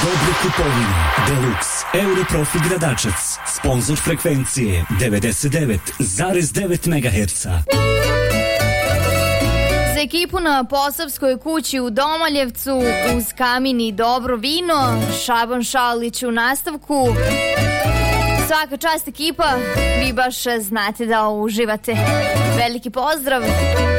Dobru kupovinu. Deluxe Europrofi Gradačac. Sponzor frekvencije 99,9 MHz. Za ekipu na Posavskoj kući u Domaljevcu, uz kamin i dobro vino, Šaban Šalić u nastavku. Svaka čast ekipa, vi baš znate da uživate. Veliki pozdrav!